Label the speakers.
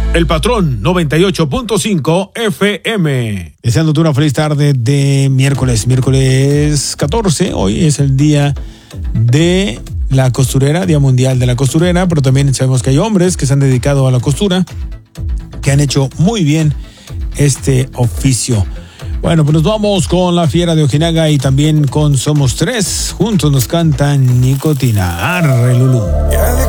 Speaker 1: El Patrón 98.5 FM.
Speaker 2: Deseándote una feliz tarde de miércoles 14. Hoy es el día de la costurera, Día Mundial de la Costurera, pero también sabemos que hay hombres que se han dedicado a la costura, que han hecho muy bien este oficio. Bueno, pues nos vamos con La Fiera de Ojinaga y también con Somos Tres. Juntos nos cantan Nicotina. Arre, Lulú.